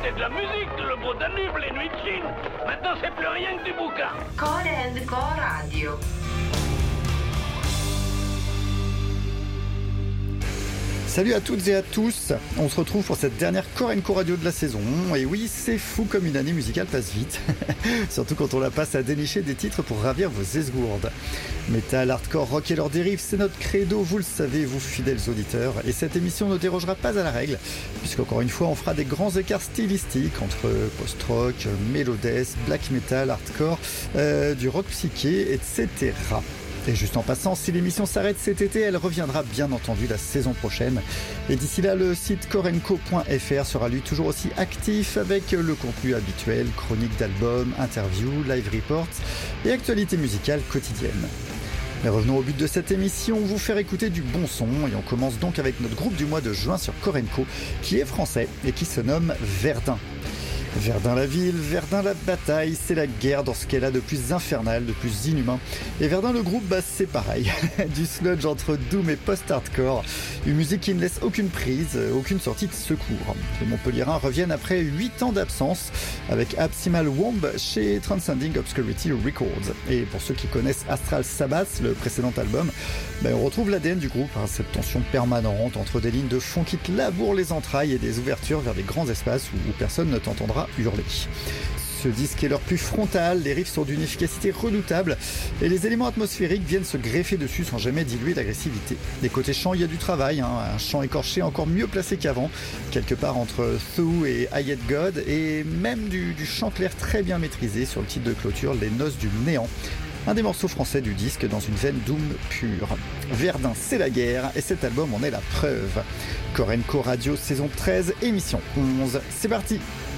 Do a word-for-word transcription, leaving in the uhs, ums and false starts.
c'était de la musique, le beau Danube, les nuits de Chine. Maintenant, c'est plus rien que du bouquin. Core and Core Radio. Salut à toutes et à tous, on se retrouve pour cette dernière Core and Core Radio de la saison. Et oui, c'est fou comme une année musicale passe vite, surtout quand on la passe à dénicher des titres pour ravir vos esgourdes. Metal, hardcore, rock et leurs dérives, c'est notre credo, vous le savez, vous fidèles auditeurs. Et cette émission ne dérogera pas à la règle, puisqu'encore une fois, on fera des grands écarts stylistiques entre post-rock, mélodesque, black metal, hardcore, euh, du rock psyché, et cetera. Et juste en passant, si l'émission s'arrête cet été, elle reviendra bien entendu la saison prochaine. Et d'ici là, le site corenco point f r sera lui toujours aussi actif avec le contenu habituel, chroniques d'albums, interviews, live reports et actualités musicales quotidiennes. Mais revenons au but de cette émission, vous faire écouter du bon son. Et on commence donc avec notre groupe du mois de juin sur Corenco, qui est français et qui se nomme Verdun. Verdun la ville, Verdun la bataille, c'est la guerre dans ce qu'elle a de plus infernal, de plus inhumain. Et Verdun le groupe, bah c'est pareil, du sludge entre doom et post-hardcore, une musique qui ne laisse aucune prise, aucune sortie de secours. Les Montpelliérains reviennent après huit ans d'absence avec Abysmal Womb chez Transcending Obscurity Records. Et pour ceux qui connaissent Astral Sabbath, le précédent album, bah on retrouve l'A D N du groupe, hein, cette tension permanente entre des lignes de fond qui te labourent les entrailles et des ouvertures vers des grands espaces où, où personne ne t'entendra hurler. Ce disque est leur plus frontal, les riffs sont d'une efficacité redoutable et les éléments atmosphériques viennent se greffer dessus sans jamais diluer d'agressivité. Des côtés chant, il y a du travail, hein, un chant écorché encore mieux placé qu'avant, quelque part entre Thou et I Hate God, et même du, du chant clair très bien maîtrisé sur le titre de clôture, Les Noces du Néant. Un des morceaux français du disque dans une veine doom pure. Verdun, c'est la guerre, et cet album en est la preuve. Core and Core Radio saison treize, émission onze, c'est parti!